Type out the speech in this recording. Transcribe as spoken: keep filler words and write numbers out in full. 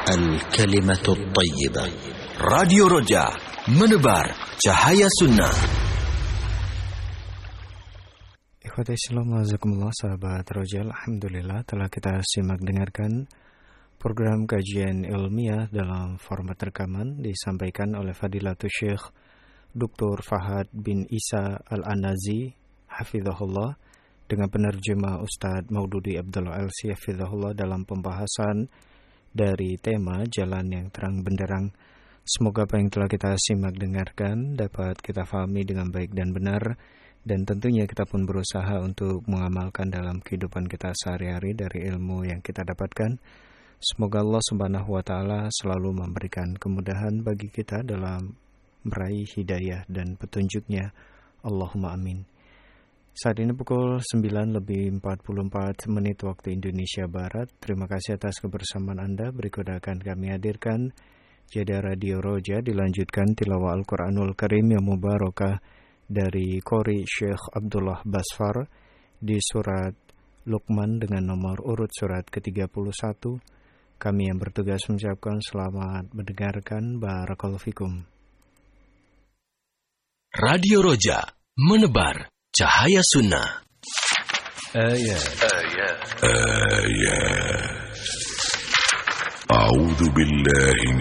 الكلمة الطيبة. راديو رجاء menebar cahaya sunnah. Ikhwati Islam, wajazakumullah, sahabat Roja. Alhamdulillah telah kita simak dengarkan program kajian ilmiah dalam format rekaman disampaikan oleh Fadilatul Syekh Doktor Fahad bin Isa Al-Anazi hafizahullah dengan penerjemah Ustadz Maududi Abdullah Elsi hafizahullah dalam pembahasan dari tema Jalan yang Terang Benderang. Semoga apa yang telah kita simak dengarkan dapat kita fahami dengan baik dan benar, dan tentunya kita pun berusaha untuk mengamalkan dalam kehidupan kita sehari-hari dari ilmu yang kita dapatkan. Semoga Allah Subhanahu wa taala selalu memberikan kemudahan bagi kita dalam meraih hidayah dan petunjuknya. Allahumma amin. Saat ini pukul sembilan lebih empat puluh empat menit waktu Indonesia Barat. Terima kasih atas kebersamaan Anda. Berikut akan kami hadirkan jeda Radio Roja, dilanjutkan tilawah Al-Quranul Karim yang mubarakah dari Qori Syekh Abdullah Basfar di surat Luqman dengan nomor urut surat ke tiga puluh satu. Kami yang bertugas mengucapkan selamat mendengarkan. Barakallahu fikum. Radio Roja menebar cahaya sunnah. Ayat. Ayat. Ayat. A'udzu billahi